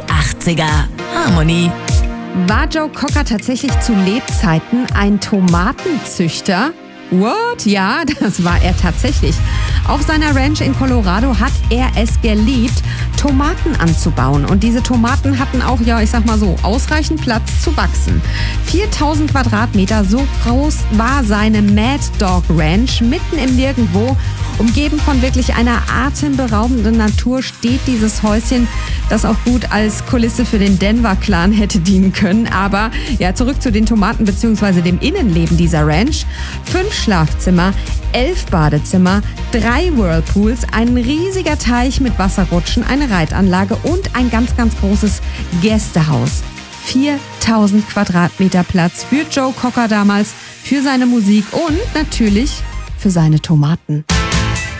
die 80er. Harmony. War Joe Cocker tatsächlich zu Lebzeiten ein Tomatenzüchter? What? Ja, das war er tatsächlich. Auf seiner Ranch in Colorado hat er es geliebt, Tomaten anzubauen. Und diese Tomaten hatten auch, ja, ich sag mal so, ausreichend Platz zu wachsen. 4000 Quadratmeter, so groß war seine Mad Dog Ranch, mitten im Nirgendwo. Umgeben von wirklich einer atemberaubenden Natur steht dieses Häuschen, das auch gut als Kulisse für den Denver-Clan hätte dienen können. Aber ja, zurück zu den Tomaten bzw. dem Innenleben dieser Ranch. 5 Schlafzimmer, 11 Badezimmer, 3 Whirlpools, ein riesiger Teich mit Wasserrutschen, eine Reitanlage und ein ganz, ganz großes Gästehaus. 4000 Quadratmeter Platz für Joe Cocker damals, für seine Musik und natürlich für seine Tomaten.